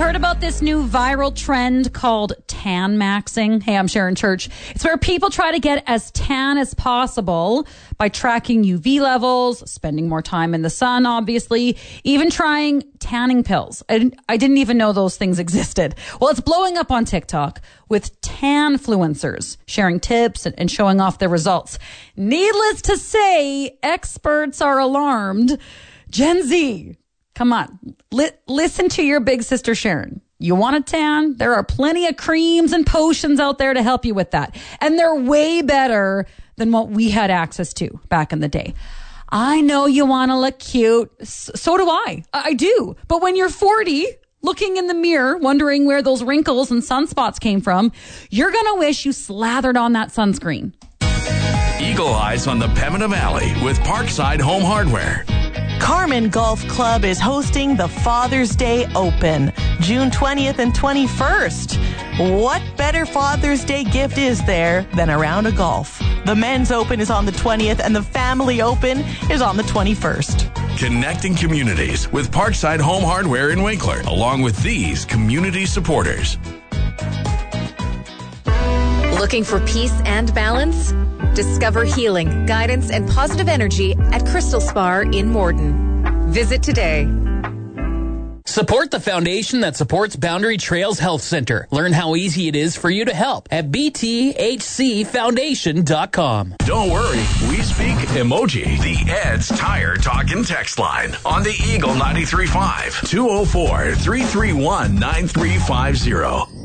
heard about this new viral trend called tan maxing? Hey, I'm Sharon Church. It's where people try to get as tan as possible by tracking UV levels, spending more time in the sun, obviously, even trying tanning pills. I didn't even know those things existed. Well, it's blowing up on TikTok with tanfluencers sharing tips and showing off their results. Needless to say, experts are alarmed. Gen Z, come on, listen to your big sister Sharon. You want a tan? There are plenty of creams and potions out there to help you with that. And they're way better than what we had access to back in the day. I know you want to look cute. So do I. I do. But when you're 40, looking in the mirror, wondering where those wrinkles and sunspots came from, you're going to wish you slathered on that sunscreen. Eagle Eyes on the Pembina Valley with Parkside Home Hardware. Carmen Golf Club is hosting the Father's Day Open, June 20th and 21st. What better Father's Day gift is there than a round of golf? The Men's Open is on the 20th and the Family Open is on the 21st. Connecting communities with Parkside Home Hardware in Winkler, along with these community supporters. Looking for peace and balance? Discover healing, guidance, and positive energy at Crystal Spa in Morden. Visit today. Support the foundation that supports Boundary Trails Health Center. Learn how easy it is for you to help at bthcfoundation.com. Don't worry, we speak emoji. The Ed's Tire Talk and Text line on the Eagle 93.5 204-331-9350.